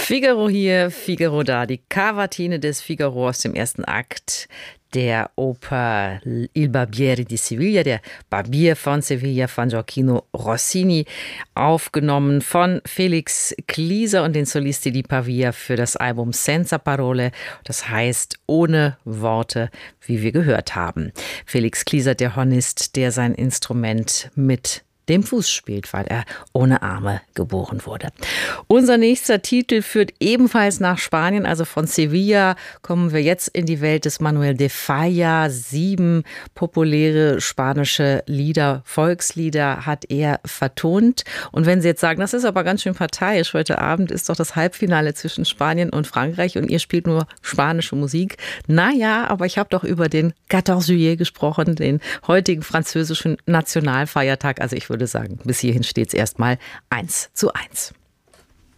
Figaro hier, Figaro da. Die Cavatine des Figaro aus dem ersten Akt der Oper Il Barbiere di Sevilla, der Barbier von Sevilla von Gioacchino Rossini, aufgenommen von Felix Klieser und den Solisti di Pavia für das Album Senza Parole, das heißt ohne Worte, wie wir gehört haben. Felix Klieser, der Hornist, der sein Instrument mit dem Fuß spielt, weil er ohne Arme geboren wurde. Unser nächster Titel führt ebenfalls nach Spanien, also von Sevilla kommen wir jetzt in die Welt des Manuel de Falla. 7 populäre spanische Lieder, Volkslieder hat er vertont. Und wenn Sie jetzt sagen, das ist aber ganz schön parteiisch, heute Abend ist doch das Halbfinale zwischen Spanien und Frankreich und ihr spielt nur spanische Musik. Naja, aber ich habe doch über den 14 Juillet gesprochen, den heutigen französischen Nationalfeiertag. Also ich würde sagen, bis hierhin steht es erstmal 1:1.